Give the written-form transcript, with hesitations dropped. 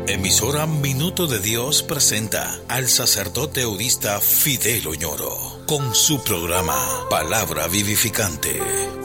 Emisora Minuto de Dios presenta al sacerdote eudista Fidel Oñoro con su programa Palabra Vivificante.